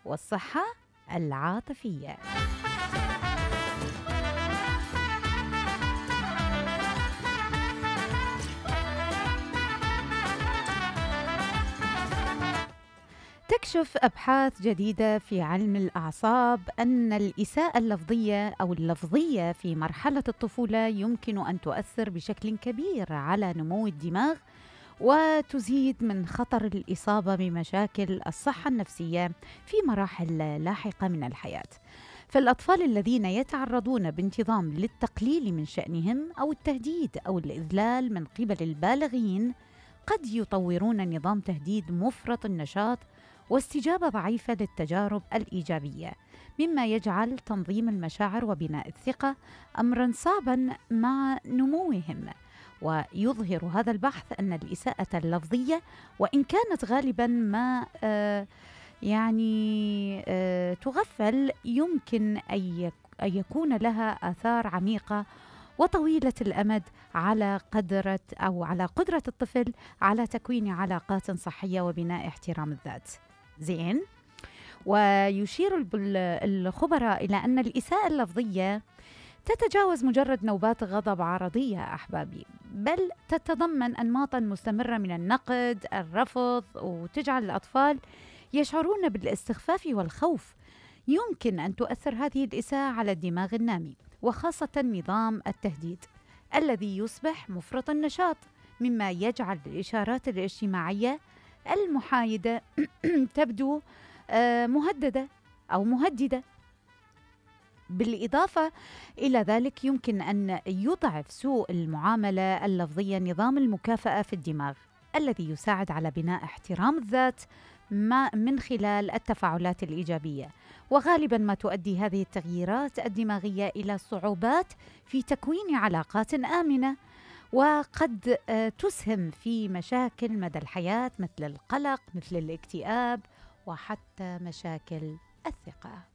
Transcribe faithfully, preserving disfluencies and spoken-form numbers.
والصحة العاطفية. تكشف أبحاث جديدة في علم الأعصاب أن الإساءة اللفظية أو اللفظية في مرحلة الطفولة يمكن أن تؤثر بشكل كبير على نمو الدماغ وتزيد من خطر الإصابة بمشاكل الصحة النفسية في مراحل لاحقة من الحياة. فالأطفال الذين يتعرضون بانتظام للتقليل من شأنهم أو التهديد أو الإذلال من قبل البالغين قد يطورون نظام تهديد مفرط النشاط واستجابة ضعيفة للتجارب الإيجابية، مما يجعل تنظيم المشاعر وبناء الثقة أمراً صعباً مع نموهم. ويظهر هذا البحث أن الإساءة اللفظية وإن كانت غالباً ما آه يعني آه تغفل، يمكن أن يكون لها آثار عميقة وطويلة الأمد على قدرة أو على قدرة الطفل على تكوين علاقات صحية وبناء احترام الذات. زين. ويشير الخبراء إلى أن الإساءة اللفظية تتجاوز مجرد نوبات غضب عرضية أحبابي، بل تتضمن أنماطا مستمرة من النقد، الرفض، وتجعل الأطفال يشعرون بالاستخفاف والخوف. يمكن أن تؤثر هذه الإساءة على الدماغ النامي، وخاصة نظام التهديد الذي يصبح مفرط النشاط، مما يجعل الإشارات الاجتماعية المحايدة تبدو مهددة أو مهددة. بالإضافة إلى ذلك يمكن أن يضعف سوء المعاملة اللفظية نظام المكافأة في الدماغ الذي يساعد على بناء احترام الذات من خلال التفاعلات الإيجابية. وغالبا ما تؤدي هذه التغييرات الدماغية إلى صعوبات في تكوين علاقات آمنة، وقد تسهم في مشاكل مدى الحياة مثل القلق، مثل الاكتئاب، وحتى مشاكل الثقة.